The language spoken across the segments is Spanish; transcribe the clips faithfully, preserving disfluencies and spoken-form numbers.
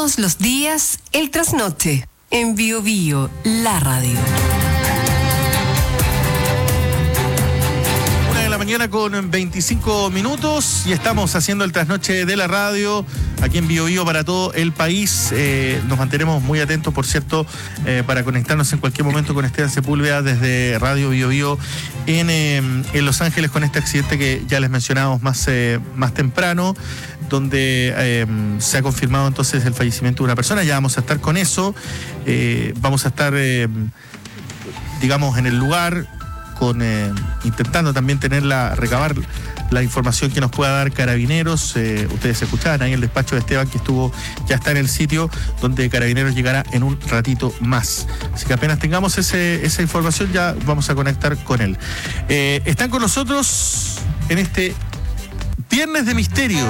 Todos los días, el trasnoche. En Bio Bio, la radio. Una de la mañana con veinticinco minutos y estamos haciendo el trasnoche de la radio aquí en Bio Bio para todo el país. Eh, nos mantenemos muy atentos, por cierto, eh, para conectarnos en cualquier momento con Esteban Sepúlveda desde Radio Bio Bio en, eh, en Los Ángeles con este accidente que ya les mencionábamos más, eh, más temprano, donde eh, se ha confirmado entonces el fallecimiento de una persona. Ya vamos a estar con eso. Eh, vamos a estar, eh, digamos, en el lugar, con eh, intentando también tener la, recabar la información que nos pueda dar Carabineros. Eh, ustedes escuchaban ahí el despacho de Esteban, que estuvo, ya está en el sitio, donde Carabineros llegará en un ratito más. Así que apenas tengamos ese, esa información, ya vamos a conectar con él. Eh, están con nosotros en este Viernes de Misterio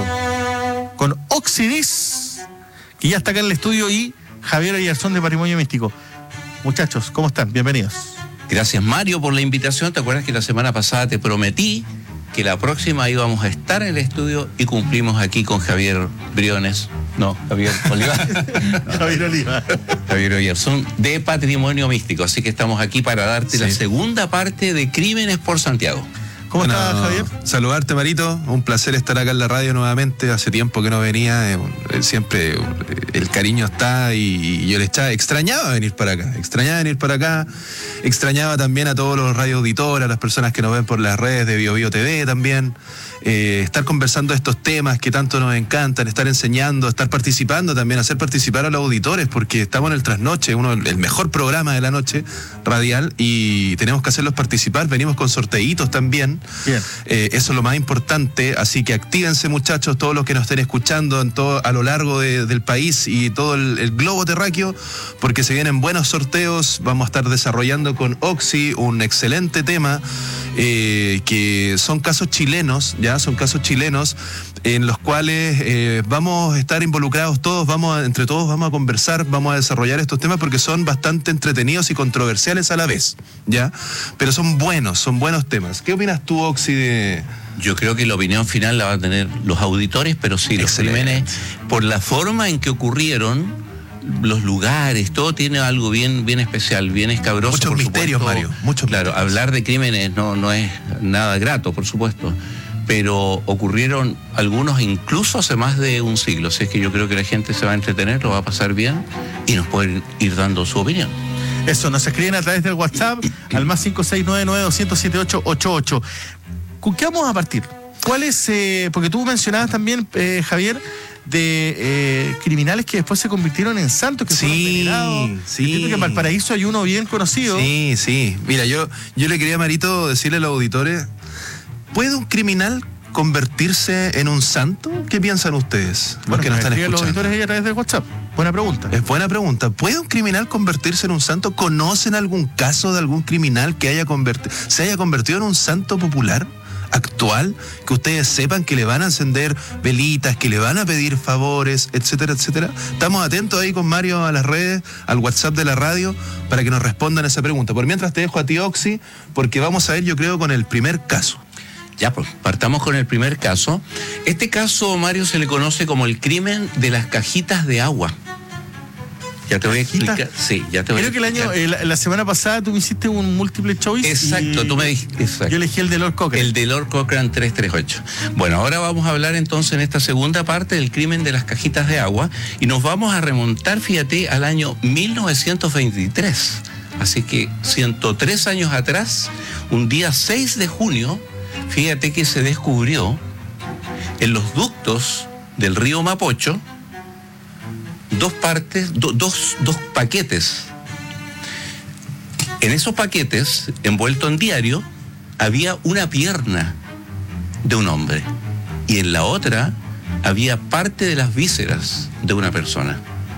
con Oxidis, que ya está acá en el estudio, y Javier Oyarzún de Patrimonio Místico. Muchachos, ¿cómo están? Bienvenidos. Gracias, Mario, por la invitación. ¿Te acuerdas que la semana pasada te prometí que la próxima íbamos a estar en el estudio y cumplimos aquí con Javier Briones? No, Javier Oliva. No, Javier Oliva. Javier Oyarzún de Patrimonio Místico. Así que estamos aquí para darte Sí. la segunda parte de Crímenes por Santiago. ¿Cómo Bueno, estás, Javier? Saludarte, Marito. Un placer estar acá en la radio nuevamente. Hace tiempo que no venía. Eh, eh, siempre eh, el cariño está y, y yo le echaba, extrañaba venir para acá. Extrañaba venir para acá. Extrañaba también a todos los radio auditores, a las personas que nos ven por las redes de Bio Bio T V también. Eh, estar conversando de estos temas que tanto nos encantan, estar enseñando, estar participando también, hacer participar a los auditores, porque estamos en el Trasnoche, uno el mejor programa de la noche radial, y tenemos que hacerlos participar. Venimos con sorteitos también. Bien. Eh, eso es lo más importante, así que actívense, muchachos, todos los que nos estén escuchando en todo, a lo largo de, del país y todo el, el globo terráqueo, porque se vienen buenos sorteos. Vamos a estar desarrollando con Oxy un excelente tema, eh, que son casos chilenos, ya son casos chilenos en los cuales eh, vamos a estar involucrados todos, vamos a, entre todos vamos a conversar, vamos a desarrollar estos temas porque son bastante entretenidos y controversiales a la vez, ¿ya? Pero son buenos, son buenos temas. ¿Qué opinas tú, Oxy, de...? Yo creo que la opinión final la van a tener los auditores, pero sí, los Excelente. crímenes, por la forma en que ocurrieron, los lugares, todo tiene algo bien, bien especial, bien escabroso. Muchos por misterios, supuesto. Mario, muchos Claro, misterios. hablar de crímenes no, no es nada grato, por supuesto, pero ocurrieron algunos incluso hace más de un siglo. Así es que yo creo que la gente se va a entretener, lo va a pasar bien y nos pueden ir dando su opinión. Eso, nos escriben a través del WhatsApp al más cinco seis nueve nueve dos cero siete ocho ocho ocho. ¿Con qué vamos a partir? ¿Cuál es, eh, porque tú mencionabas también, eh, Javier, de eh, criminales que después se convirtieron en santos, que Sí, fueron venerados? sí. Entiendo que en Valparaíso hay uno bien conocido. Sí, sí. Mira, yo, yo le quería, Marito, decirle a los auditores, ¿puede un criminal convertirse en un santo? ¿Qué piensan ustedes, los Bueno, que nos están escriben los escuchando? auditores ahí a través del WhatsApp. Buena pregunta. Es buena pregunta. ¿Puede un criminal convertirse en un santo? ¿Conocen algún caso de algún criminal que haya converti- se haya convertido en un santo popular actual? Que ustedes sepan que le van a encender velitas, que le van a pedir favores, etcétera, etcétera. Estamos atentos ahí con Mario a las redes, al WhatsApp de la radio, para que nos respondan esa pregunta. Por mientras te dejo a ti, Oxy, porque vamos a ir, yo creo, con el primer caso. Ya, pues, partamos con el primer caso. Este caso, Mario, se le conoce como el crimen de las cajitas de agua. Ya te voy a ¿Cajitas? explicar. Sí, ya te voy a Creo que el explicar. año, eh, la, la semana pasada tú me hiciste un múltiple choice. Exacto, y tú me dijiste. Exacto. Yo elegí el de Lord Cochrane. El de Lord Cochrane trescientos treinta y ocho. Bueno, ahora vamos a hablar entonces en esta segunda parte del crimen de las cajitas de agua y nos vamos a remontar, fíjate, al año mil novecientos veintitrés. Así que ciento tres años atrás, un día seis de junio, fíjate que se descubrió en los ductos del río Mapocho dos partes, do- dos, dos paquetes. En esos paquetes, envuelto en diario, había una pierna de un hombre y en la otra había parte de las vísceras de una persona.